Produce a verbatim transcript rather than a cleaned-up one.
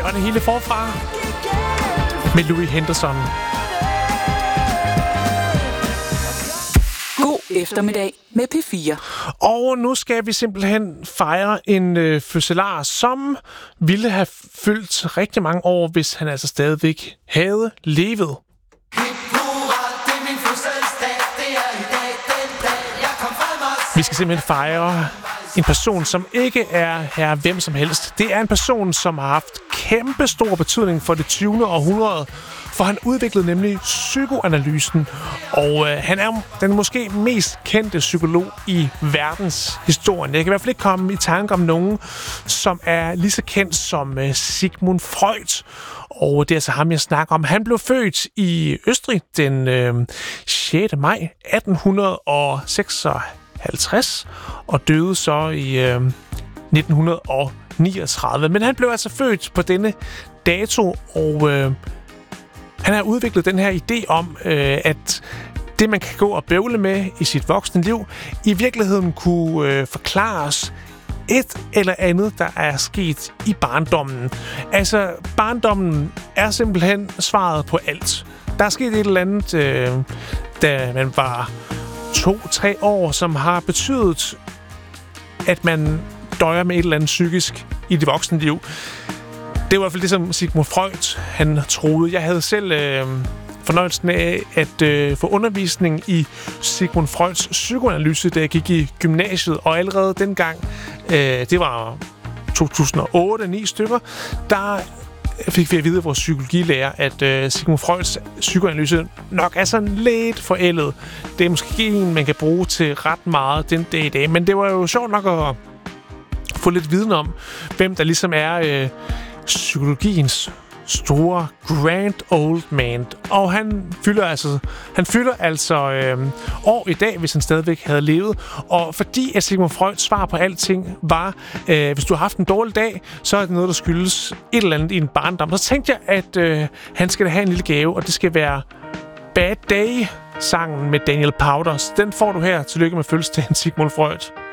gør det hele forfra med Louis Henderson. God eftermiddag med P fire. Og nu skal vi simpelthen fejre en øh, fødselar, som ville have fyldt rigtig mange år, hvis han altså stadigvæk havde levet. Vi skal simpelthen fejre en person, som ikke er her hvem som helst. Det er en person, som har haft kæmpe stor betydning for det tyvende århundrede, for han udviklede nemlig psykoanalysen, og øh, han er den måske mest kendte psykolog i verdenshistorien. Jeg kan i hvert fald ikke komme i tanke om nogen, som er lige så kendt som øh, Sigmund Freud, og det er altså ham, jeg snakker om. Han blev født i Østrig den øh, sjette maj atten seksoghalvtreds og døde så i øh, nitten niogtredive. Men han blev altså født på denne dato, og øh, han har udviklet den her idé om, øh, at det, man kan gå og bøvle med i sit voksne liv, i virkeligheden kunne øh, forklares et eller andet, der er sket i barndommen. Altså, barndommen er simpelthen svaret på alt. Der er sket et eller andet, øh, da man var to-tre år, som har betydet, at man døjer med et eller andet psykisk i det voksne liv. Det var i hvert fald det, som Sigmund Freud han troede. Jeg havde selv øh, fornøjelsen af at øh, få undervisning i Sigmund Freuds psykoanalyse, da jeg gik i gymnasiet, og allerede dengang, øh, det var to tusind og otte ni stykker, der fik vi at vide af vores psykologilærer, at øh, Sigmund Freuds psykoanalyse nok er sådan lidt forældet. Det er måske en, man kan bruge til ret meget den dag i dag, men det var jo sjovt nok at få lidt viden om, hvem der ligesom er øh, psykologiens store grand old man. Og han fylder altså, han fylder altså øh, år i dag, hvis han stadigvæk havde levet. Og fordi at Sigmund Freuds svar på alting var, øh, hvis du har haft en dårlig dag, så er det noget, der skyldes et eller andet i en barndom. Så tænkte jeg, at øh, han skal da have en lille gave, og det skal være Bad Day, sangen med Daniel Powter. Den får du her. Tillykke med fødselsdagen, Sigmund Freud.